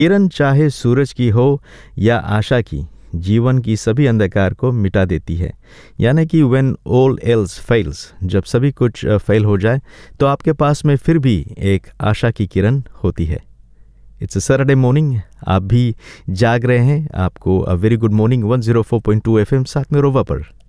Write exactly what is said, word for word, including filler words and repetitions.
किरण चाहे सूरज की हो या आशा की, जीवन की सभी अंधकार को मिटा देती है। यानी कि व्हेन ऑल एल्स फेल्स, जब सभी कुछ फेल हो जाए तो आपके पास में फिर भी एक आशा की किरण होती है। इट्स अ सैटरडे मॉर्निंग, आप भी जाग रहे हैं, आपको a very good morning. One zero four point two FM साथ में रोवा पर